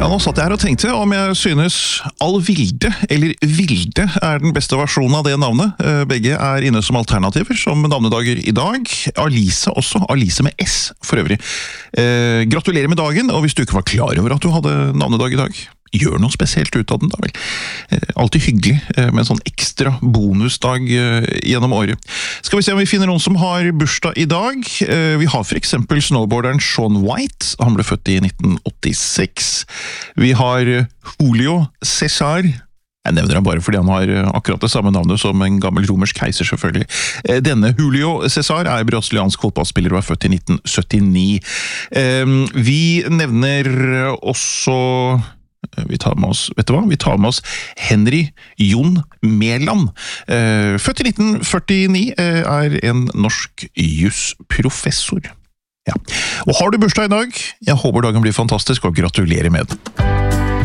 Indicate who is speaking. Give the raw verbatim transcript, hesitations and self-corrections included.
Speaker 1: Ja, nå satt jeg her og tenkte om jeg synes Alvilde, eller Vilde, er den beste versjonen av det navnet. Begge er inne som alternativer, som navnedager i dag. Alice også, Alice med S for øvrig. Eh, gratulerer med dagen, og hvis du ikke var klar over at du hadde navnedag i dag, gjør noe spesielt ut av den da vel. Eh, alltid hyggelig eh, med en sånn ekstra bonusdag eh, gjennom året. Skal vi se om vi finner noen som har bursdag i dag. Eh, vi har for eksempel snowboarderen Shaun White. Han ble født i nitten åttiseks. Vi har Julio César. Jeg nevner ham bare fordi han har akkurat det samme navnet som en gammel romersk keiser, selvfølgelig. Denne Julio César er brasiliansk fotballspiller og er født i nitten syttini. Vi nevner også... Vi tar med oss, vet du hva? Vi tar med oss Henry Jon Mæland. Født i nitten førtini, er en norsk jusprofessor. Ja. Og har du bursdag i dag? Jeg håper dagen blir fantastisk, og gratulerer med den.